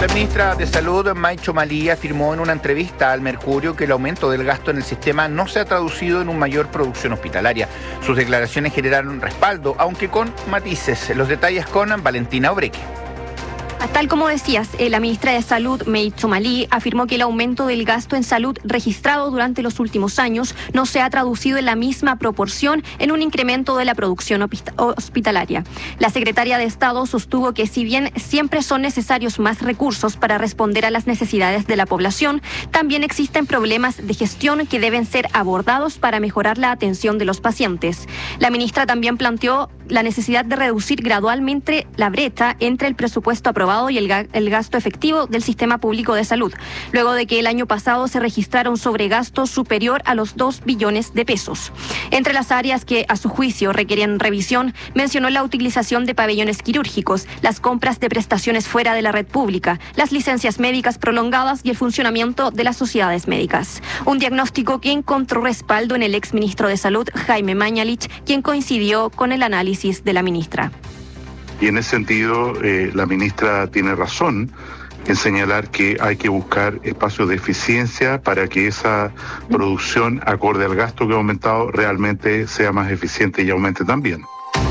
La ministra de Salud, May Chomali, afirmó en una entrevista al Mercurio que el aumento del gasto en el sistema no se ha traducido en una mayor producción hospitalaria. Sus declaraciones generaron respaldo, aunque con matices. Los detalles con Valentina Obreque. Tal como decías, la ministra de Salud, May Chomali, afirmó que el aumento del gasto en salud registrado durante los últimos años no se ha traducido en la misma proporción en un incremento de la producción hospitalaria. La secretaria de Estado sostuvo que si bien siempre son necesarios más recursos para responder a las necesidades de la población, también existen problemas de gestión que deben ser abordados para mejorar la atención de los pacientes. La ministra también planteó la necesidad de reducir gradualmente la brecha entre el presupuesto aprobado y el gasto efectivo del sistema público de salud, luego de que el año pasado se registrara un sobregasto superior a los 2 billones de pesos. Entre las áreas que, a su juicio, requerían revisión, mencionó la utilización de pabellones quirúrgicos, las compras de prestaciones fuera de la red pública, las licencias médicas prolongadas y el funcionamiento de las sociedades médicas. Un diagnóstico que encontró respaldo en el exministro de Salud, Jaime Mañalich, quien coincidió con el análisis de la ministra. Y en ese sentido, la ministra tiene razón en señalar que hay que buscar espacios de eficiencia para que esa producción, acorde al gasto que ha aumentado, realmente sea más eficiente y aumente también.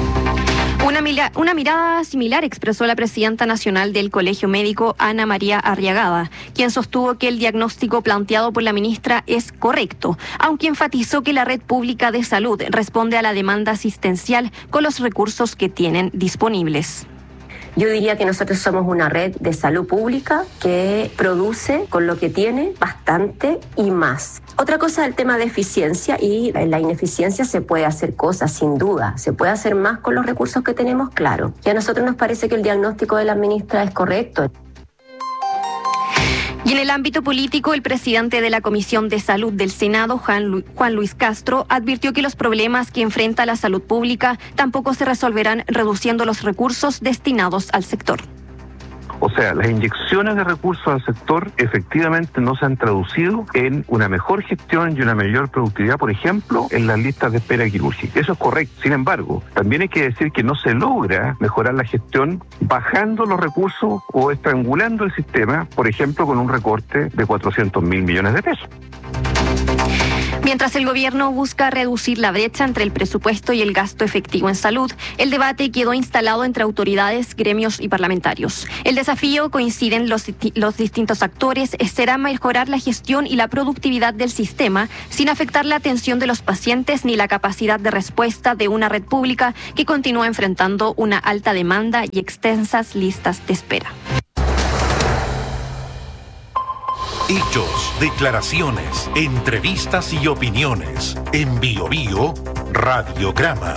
Una mirada similar expresó la presidenta nacional del Colegio Médico, Ana María Arriagada, quien sostuvo que el diagnóstico planteado por la ministra es correcto, aunque enfatizó que la red pública de salud responde a la demanda asistencial con los recursos que tienen disponibles. Yo diría que nosotros somos una red de salud pública que produce con lo que tiene bastante y más. Otra cosa es el tema de eficiencia, y en la ineficiencia se puede hacer cosas, sin duda. Se puede hacer más con los recursos que tenemos, claro. Y a nosotros nos parece que el diagnóstico de la ministra es correcto. Y en el ámbito político, el presidente de la Comisión de Salud del Senado, Juan Luis Castro, advirtió que los problemas que enfrenta la salud pública tampoco se resolverán reduciendo los recursos destinados al sector. O sea, las inyecciones de recursos al sector efectivamente no se han traducido en una mejor gestión y una mayor productividad, por ejemplo, en las listas de espera quirúrgica. Eso es correcto. Sin embargo, también hay que decir que no se logra mejorar la gestión bajando los recursos o estrangulando el sistema, por ejemplo, con un recorte de 400.000 millones de pesos. Mientras el gobierno busca reducir la brecha entre el presupuesto y el gasto efectivo en salud, el debate quedó instalado entre autoridades, gremios y parlamentarios. El desafío, coinciden los distintos actores, será mejorar la gestión y la productividad del sistema sin afectar la atención de los pacientes ni la capacidad de respuesta de una red pública que continúa enfrentando una alta demanda y extensas listas de espera. Hechos, declaraciones, entrevistas y opiniones. En Bio Bio, Radiograma.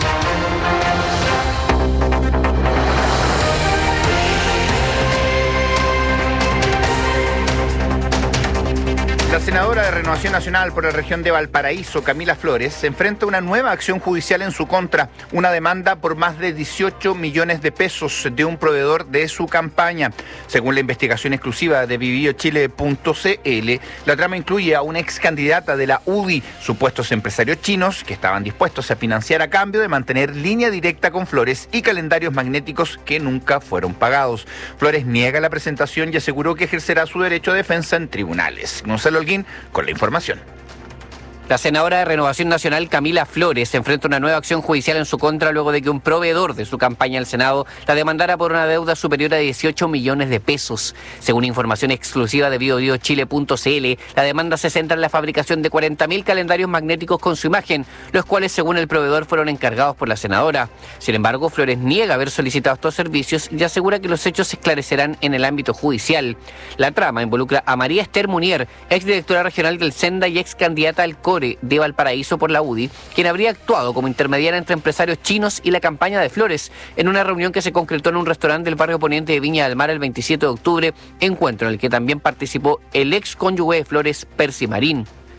La senadora de Renovación Nacional por la región de Valparaíso, Camila Flores, se enfrenta a una nueva acción judicial en su contra, una demanda por más de 18 millones de pesos de un proveedor de su campaña. Según la investigación exclusiva de viviochile.cl, la trama incluye a una ex candidata de la UDI, supuestos empresarios chinos que estaban dispuestos a financiar a cambio de mantener línea directa con Flores y calendarios magnéticos que nunca fueron pagados. Flores niega la presentación y aseguró que ejercerá su derecho a defensa en tribunales. Gonzalo Holguín con la información. La senadora de Renovación Nacional, Camila Flores, se enfrenta a una nueva acción judicial en su contra luego de que un proveedor de su campaña al Senado la demandara por una deuda superior a 18 millones de pesos. Según información exclusiva de viviochile.cl, la demanda se centra en la fabricación de 40.000 calendarios magnéticos con su imagen, los cuales, según el proveedor, fueron encargados por la senadora. Sin embargo, Flores niega haber solicitado estos servicios y asegura que los hechos se esclarecerán en el ámbito judicial. La trama involucra a María Esther Munier, exdirectora regional del Senda y ex candidata al de Valparaíso por la UDI, quien habría actuado como intermediaria entre empresarios chinos y la campaña de Flores en una reunión que se concretó en un restaurante del barrio poniente de Viña del Mar el 27 de octubre, encuentro en el que también participó el ex cónyuge de Flores, Percy Marín.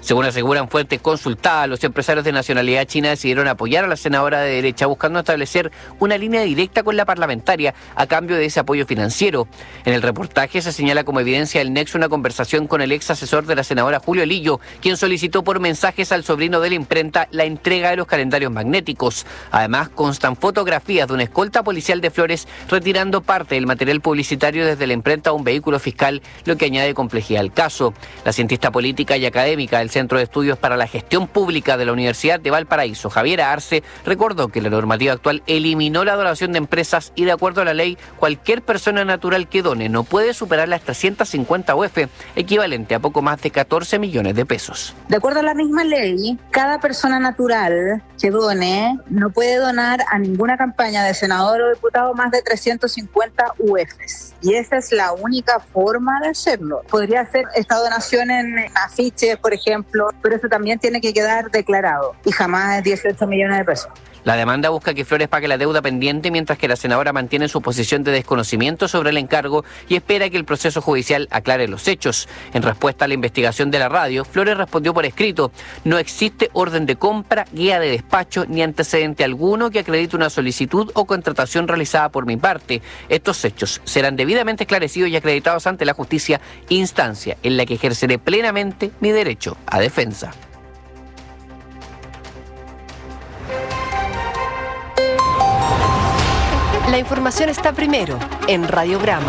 Según aseguran fuentes consultadas, los empresarios de nacionalidad china decidieron apoyar a la senadora de derecha buscando establecer una línea directa con la parlamentaria a cambio de ese apoyo financiero. En el reportaje se señala como evidencia del nexo una conversación con el ex asesor de la senadora Julio Lillo, quien solicitó por mensajes al sobrino de la imprenta la entrega de los calendarios magnéticos. Además, constan fotografías de una escolta policial de Flores retirando parte del material publicitario desde la imprenta a un vehículo fiscal, lo que añade complejidad al caso. La cientista política y académica del Centro de Estudios para la Gestión Pública de la Universidad de Valparaíso, Javiera Arce, recordó que la normativa actual eliminó la donación de empresas y, de acuerdo a la ley, cualquier persona natural que done no puede superar las 350 UF, equivalente a poco más de 14 millones de pesos. De acuerdo a la misma ley, cada persona natural que done no puede donar a ninguna campaña de senador o diputado más de 350 UFs. Y esa es la única forma de hacerlo. Podría hacer esta donación en afiches, por ejemplo, pero eso también tiene que quedar declarado y jamás es 18 millones de pesos. La demanda busca que Flores pague la deuda pendiente, mientras que la senadora mantiene su posición de desconocimiento sobre el encargo y espera que el proceso judicial aclare los hechos. En respuesta a la investigación de la radio, Flores respondió por escrito: no existe orden de compra, guía de despacho ni antecedente alguno que acredite una solicitud o contratación realizada por mi parte. Estos hechos serán debidamente esclarecidos y acreditados ante la justicia, instancia en la que ejerceré plenamente mi derecho a defensa. La información está primero en Radiograma.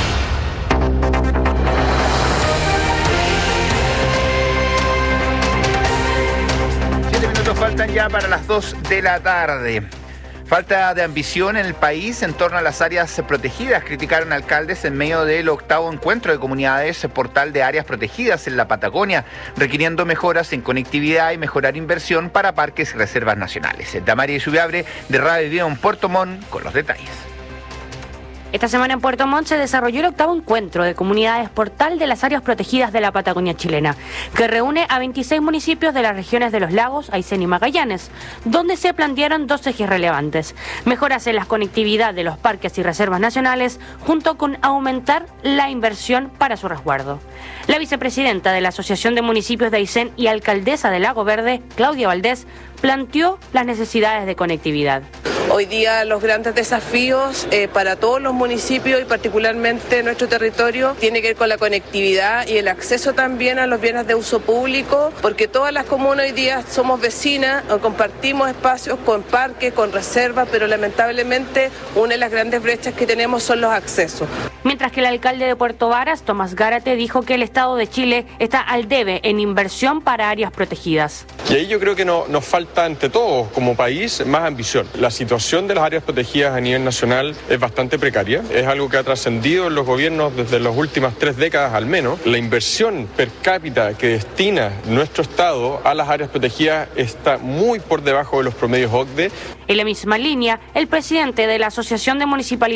7 minutos faltan ya para las 2 de la tarde. Falta de ambición en el país en torno a las áreas protegidas, criticaron alcaldes en medio del 8º encuentro de comunidades portal de áreas protegidas en la Patagonia, requiriendo mejoras en conectividad y mejorar inversión para parques y reservas nacionales. Damaris Subiabre de Radio Video en Puerto Montt con los detalles. Esta semana en Puerto Montt se desarrolló el 8º encuentro de comunidades portal de las áreas protegidas de la Patagonia chilena, que reúne a 26 municipios de las regiones de Los Lagos, Aysén y Magallanes, donde se plantearon 2 ejes relevantes: mejoras en la conectividad de los parques y reservas nacionales, junto con aumentar la inversión para su resguardo. La vicepresidenta de la Asociación de Municipios de Aysén y alcaldesa de Lago Verde, Claudia Valdés, planteó las necesidades de conectividad. Hoy día los grandes desafíos para todos los municipios y particularmente nuestro territorio tiene que ver con la conectividad y el acceso también a los bienes de uso público, porque todas las comunas hoy día somos vecinas o compartimos espacios con parques, con reservas, pero lamentablemente una de las grandes brechas que tenemos son los accesos. Mientras que el alcalde de Puerto Varas, Tomás Gárate, dijo que el Estado de Chile está al debe en inversión para áreas protegidas. Y ahí yo creo que nos falta, ante todos, como país, más ambición. La situación de las áreas protegidas a nivel nacional es bastante precaria. Es algo que ha trascendido en los gobiernos desde las últimas 3 décadas al menos. La inversión per cápita que destina nuestro Estado a las áreas protegidas está muy por debajo de los promedios OCDE. En la misma línea, el presidente de la Asociación de Municipalidades